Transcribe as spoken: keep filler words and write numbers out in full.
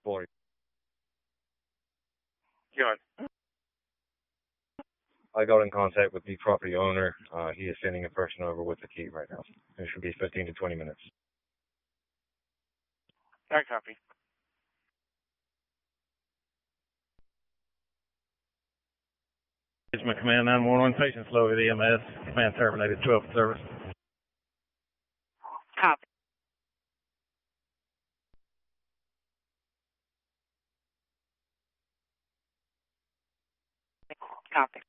for. Good. I got in contact with the property owner. Uh, he is sending a person over with the key right now. It should be fifteen to twenty minutes. I copy. It's my command nine one one, patient slow with E M S, command terminated, twelve service. Copy. Copy.